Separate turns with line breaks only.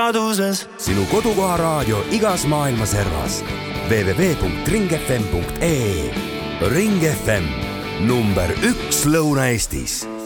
saduses.
Sinu kodukoha raadio igas maailma servas. www.ringfm.ee. Ring FM, number 1 Lõuna-Eestis.